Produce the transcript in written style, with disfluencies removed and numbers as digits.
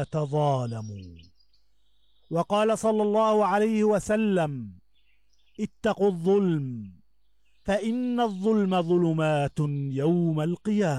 تظالموا. وقال صلى الله عليه وسلم: اتقوا الظلم، فإن الظلم ظلمات يوم القيامة.